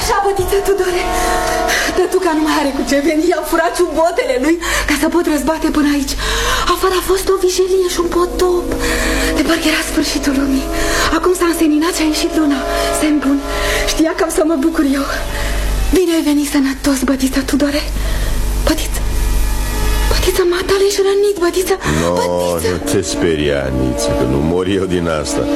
așa, bătiță Tudore. Tătuca nu mai are cu ce veni. I-au furat ciubotele lui ca să pot răzbate până aici. Afară a fost o vijelie și un potop. De parcă era sfârșitul lumii. Acum s-a înseninat și a ieșit luna. Semn bun. Știa că am să mă bucur eu. Bine ai venit sănătos, bătiță Tudore. Bătiță, bătiță, matale ești rănit, bătiță. Nu te speria, Aniță, că nu mor eu din asta.